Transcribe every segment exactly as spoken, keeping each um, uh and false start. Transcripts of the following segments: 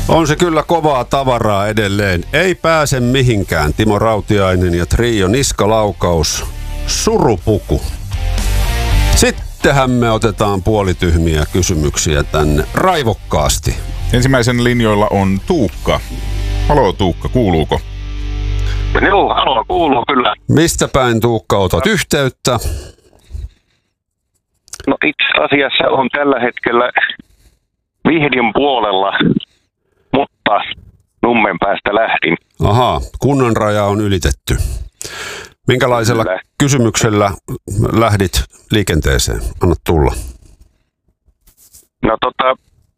On se kyllä kovaa tavaraa edelleen. Ei pääse mihinkään. Timo Rautiainen ja Trio Niskalaukaus. Surupuku. Sittenhän me otetaan puolityhmiä kysymyksiä tänne raivokkaasti. Ensimmäisen linjoilla on Tuukka. Halo Tuukka, kuuluuko? Joo, halo, kuuluu kyllä. Mistä päin Tuukka otat yhteyttä? No itse asiassa on tällä hetkellä Vihdin puolella, mutta Nummen päästä lähdin. Ahaa, kunnan raja on ylitetty. Minkälaisella Kyllä. kysymyksellä lähdit liikenteeseen? Anna tulla. No tota,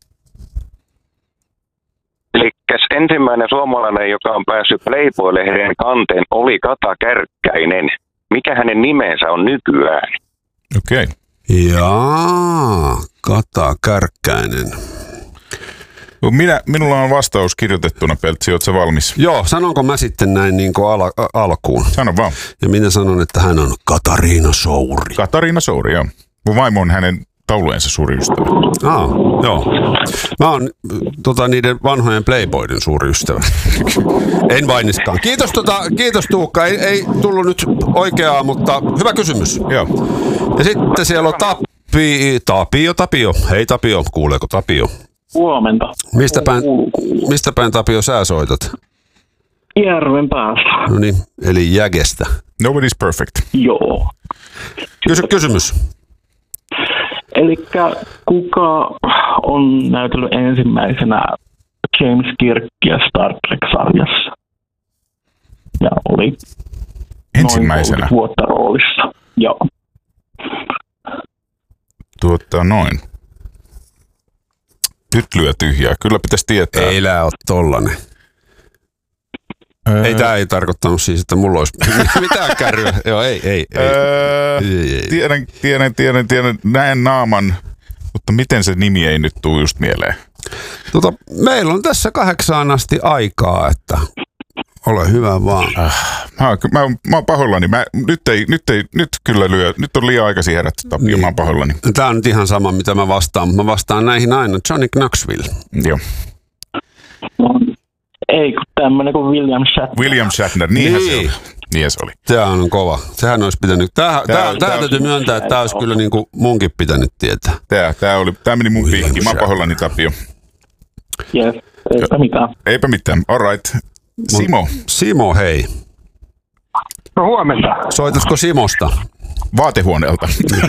elikkäs ensimmäinen suomalainen, joka on päässyt Playboy-lehden kanteen, oli Kata Kärkkäinen. Mikä hänen nimensä on nykyään? Okei. Okay. Jaa, Kata Kärkkäinen. Minä, minulla on vastaus kirjoitettuna, Peltsi, ootko sä valmis? Joo, sanonko mä sitten näin niin kuin al- alkuun? Sano vaan. Ja minä sanon, että hän on Katariina Souri. Katariina Souri, joo. Mun vaimo on hänen taulujensa suuri ystävä. Aa, joo. Mä oon tota, niiden vanhojen Playboyden suuri ystävä. En vainiskaan. Kiitos, tota, kiitos Tuukka. Ei, ei tullut nyt oikeaa, mutta hyvä kysymys. Joo. Ja sitten siellä on Tappi, Tapio, Tapio. Hei Tapio, kuuleeko Tapio? Huomenta. Mistä päin, mistä päin Tapio sä soitat? Järven päässä. No niin, eli Jägestä. Nobody's perfect. Joo. Kysy kysymys. Elikkä kuka on näytellyt ensimmäisenä James Kirkia Star Trek-sarjassa? Ja oli ensimmäisenä noin vuotta roolissa. Joo. Tuota noin. Nyt lyö tyhjää. Kyllä pitäisi tietää. Ei lää ole tollanen. Öö... Ei, tää ei tarkoittanut siis, että mulla olisi mitään kärryä. Joo, ei, ei, ei. Öö... ei, ei. Tiedän, tiedän, tiedän, tiedän. Näen naaman, mutta miten se nimi ei nyt tule just mieleen? Tota, meillä on tässä kahdeksaan asti aikaa, että ole hyvä vaan. Äh, mä, mä, mä oon pahoillani. Mä, nyt, ei, nyt, ei, nyt kyllä lyö. Nyt on liian aikaisin herätty, Tapio. Niin. Mä oon pahoillani. Tää on nyt ihan sama, mitä mä vastaan. Mä vastaan näihin aina. Johnny Knoxville. Joo. No, ei kun tämmönen kuin William Shatner. William Shatner, niinhän niin. se oli. Niin se oli. Tää on kova. Sehän olisi pitänyt. Tää, tää, tää, tää täytyy myöntää, että tää olisi kyllä niin kuin munkin pitänyt tietää. Tää, tää, oli, tää meni mun piikkiin. Mä oon pahoillani, Tapio. Yes, eipä mitään. Eipä mitään. All right. Simo. Simo, hei. No huomenta. Soitatko Simosta? Vaatehuoneelta.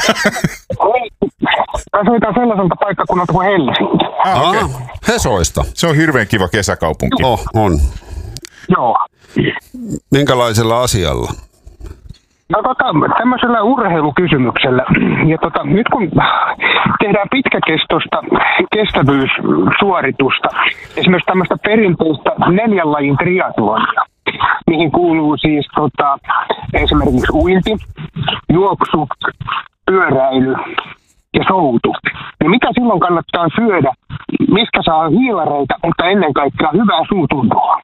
Mä soitan sellaiselta paikkakunnalta kuin Helsinki. Ah, okay. Hesoista. Se on hirveän kiva kesäkaupunki. Oh, on. Joo. Minkälaisella asialla? No tota, tämmöisellä urheilukysymyksellä. Ja tota, nyt kun tehdään pitkäkestoista kestävyyssuoritusta, esimerkiksi tämmöistä perinteistä neljän lajin triathlonia, mihin kuuluu siis tota, esimerkiksi uinti, juoksu, pyöräily ja soutu. Ja mitä silloin kannattaa syödä, mistä saa hiilareita, mutta ennen kaikkea hyvää suutuntoa?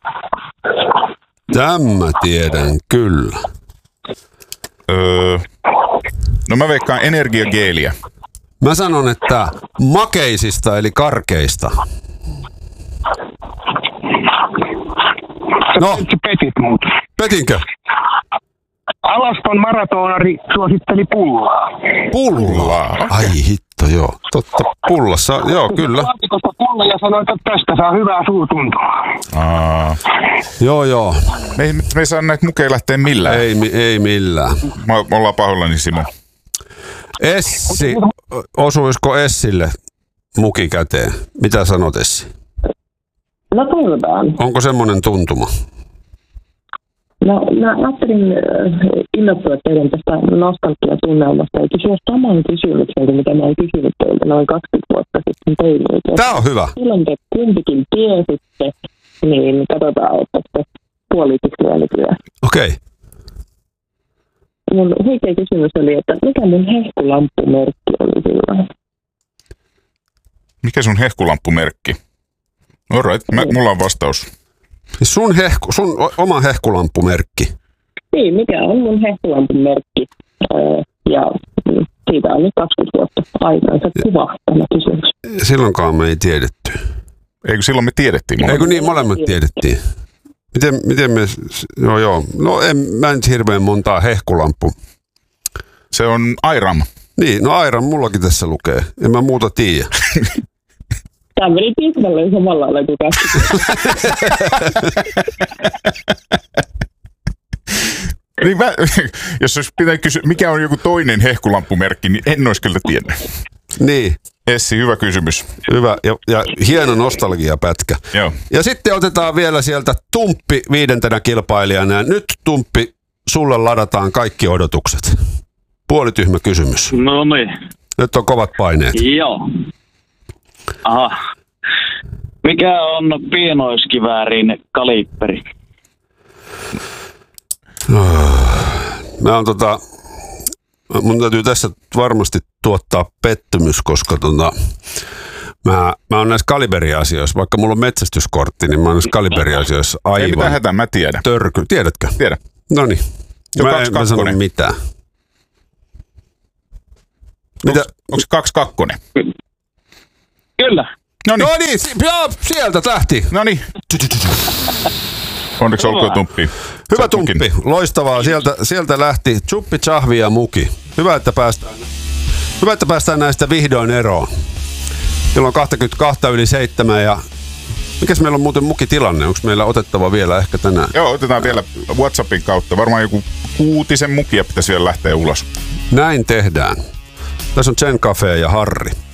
Tämä tiedän kyllä. Öö, no mä veikkaan energiageeliä. Mä sanon, että makeisista eli karkeista. Sä No. petit muut. Petinkö? Alaston maratonari suositteli pullaa. Pullaa? Ai hitto, joo. Totta, pullassa, joo, kyllä. Laatikosta pulla ja sanoi, että tästä saa hyvää suutuntoa. Aa. Joo, joo. Me ei, me ei saa näitä mukeja lähteä millään. Ei, ei millään. Me, me ollaan pahoillani, Simo. Essi, osuisiko Essille muki käteen? Mitä sanot, Essi? No toivotaan. Onko semmoinen tuntuma? No mä ajattelin äh, innoittua teidän tästä nostalgia-tunnelmasta ja kysyä saman kysymyksen kuin mitä mä oon kysynyt teiltä noin kaksikymmentä vuotta sitten teille. Tää on hyvä. Silloin te kumpikin tiesitte, niin katsotaan, että se puolitiksi nykyään. Okei. Okay. Mun huikea kysymys oli, että mikä mun hehkulamppumerkki oli silloin? Mikä sun hehkulamppumerkki? All right, mä, mulla on vastaus. Sun, hehku, sun oma hehkulamppumerkki. Niin, mikä on mun hehkulamppumerkki? Ja siitä on nyt kaksikymmentä vuotta aikansa kuva tämä kysymys. Silloinkaan me ei tiedetty. Eikö silloin me tiedettiin? Eikö niin, molemmat tiedettiin. Miten, miten me, joo joo, no en, mä en hirveän montaa hehkulampu. Se on Airam. Niin, no Airam mullakin tässä lukee, en mä muuta tiedä. Tämä meni tismalleen samalla lailla kuin käsikin. Niin mä, jos olisi pitää kysyä, mikä on joku toinen hehkulampumerkki, niin en olisi kyllä tiennyt. Niin. Essi, hyvä kysymys. Hyvä ja, ja hieno nostalgiapätkä. Joo. Ja sitten otetaan vielä sieltä Tumppi viidentenä kilpailijana. Ja nyt Tumppi, sulle ladataan kaikki odotukset. Puolityhmä kysymys. No niin. Nyt on kovat paineet. Joo. Aha. Mikä on pienoiskiväärin kaliipperi? Mä oon tota, mun täytyy tässä varmasti tuottaa pettymys, koska tota, mä, mä oon näissä kaliberiasioissa, vaikka mulla on metsästyskortti, niin mä oon näissä kaliberiasioissa aivan Ei mitään hätää, mä tiedän. törky. Tiedätkö? Tiedän. Noniin. Mä en mä sano mitään. Mitä? Onko se kaksi kakkonen? Kyllä. No No niin, si- joo, sieltä lähti. niin. Onneksi olkoon Tumppi. Hyvä Sä Tumppi, tukin. loistavaa. Sieltä, sieltä lähti Chuppi, Chahvi ja Muki. Hyvä, että päästään, hyvä, että päästään näistä vihdoin eroon. Kello on kaksikymmentäkaksi yli seitsemän ja mikäs meillä on muuten Muki tilanne? Onko meillä otettava vielä ehkä tänään? Joo, otetaan vielä WhatsAppin kautta. Varmaan joku kuutisen mukia pitäisi vielä lähteä ulos. Näin tehdään. Tässä on Chen Cafe ja Harri.